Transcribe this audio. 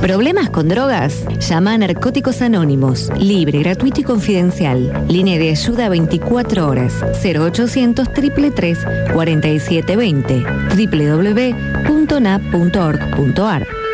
¿Problemas con drogas? Llama a Narcóticos Anónimos. Libre, gratuito y confidencial. Línea de ayuda 24 horas. 0800 333 4720. www.nap.org.ar